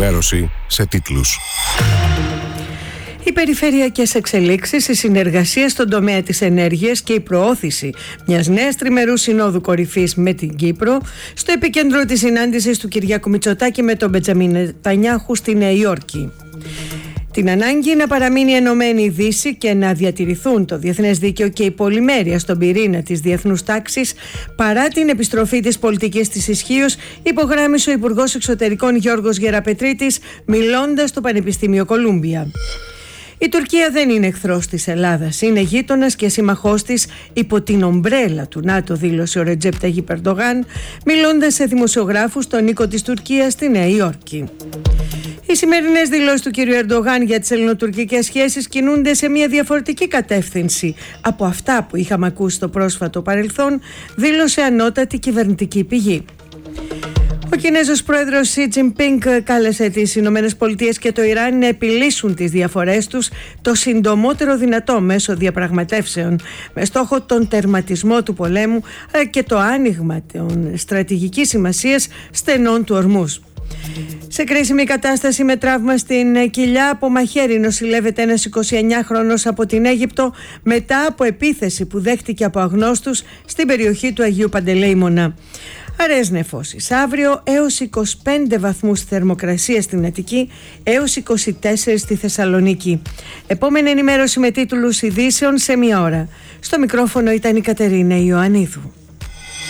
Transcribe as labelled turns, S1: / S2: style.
S1: ενημέρωση σε τίτλους.
S2: Οι περιφερειακές εξελίξεις, η συνεργασία στον τομέα της ενέργειας και η προώθηση μιας νέας τριμερούς συνόδου κορυφής με την Κύπρο στο επίκεντρο της συνάντησης του Κυριάκου Μητσοτάκη με τον Μπεντζαμίν Νετανιάχου στη Νέα Υόρκη. Την ανάγκη να παραμείνει ενωμένη η Δύση και να διατηρηθούν το διεθνές δίκαιο και η πολυμέρεια στον πυρήνα της διεθνούς τάξης παρά την επιστροφή της πολιτικής της ισχύως, υπογράμμισε ο Υπουργός Εξωτερικών Γιώργος Γεραπετρίτης μιλώντας στο Πανεπιστήμιο Κολούμπια. Η Τουρκία δεν είναι εχθρός της Ελλάδας, είναι γείτονας και σύμμαχός της υπό την ομπρέλα του ΝΑΤΟ, δήλωσε ο Ρετζέπ Ταγιπ Ερντογάν, μιλώντας σε δημοσιογράφους στον οίκο της Τουρκίας στη Νέα Υόρκη. Οι σημερινές δηλώσεις του κ. Ερντογάν για τις ελληνοτουρκικές σχέσεις κινούνται σε μια διαφορετική κατεύθυνση από αυτά που είχαμε ακούσει στο πρόσφατο παρελθόν, δήλωσε ανώτατη κυβερνητική πηγή. Ο Κινέζος πρόεδρος Σι Τζινπίνγκ κάλεσε τις Ηνωμένες Πολιτείες και το Ιράν να επιλύσουν τις διαφορές τους το συντομότερο δυνατό μέσω διαπραγματεύσεων με στόχο τον τερματισμό του πολέμου και το άνοιγμα των στρατηγικής σημασίας στενών του Ορμούζ. Σε κρίσιμη κατάσταση με τραύμα στην κοιλιά από μαχαίρι νοσηλεύεται ένας 29χρονος από την Αίγυπτο μετά από επίθεση που δέχτηκε από αγνώστους στην περιοχή του Αγίου Παντελεήμωνα. Αραιές νεφώσεις αύριο, έως 25 βαθμούς θερμοκρασία στην Αττική, έως 24 στη Θεσσαλονίκη. Επόμενη ενημέρωση με τίτλους ειδήσεων σε 1 ώρα. Στο μικρόφωνο ήταν η Κατερίνα Ιωαννίδου.